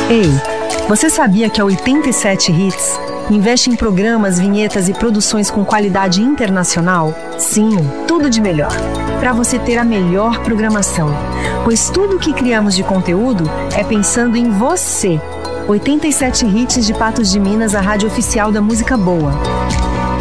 Ei, você sabia que a 87 Hits investe em programas, vinhetas e produções com qualidade internacional? Sim, tudo de melhor, para você ter a melhor programação. Pois tudo o que criamos de conteúdo é pensando em você. 87 Hits de Patos de Minas, a rádio oficial da música boa.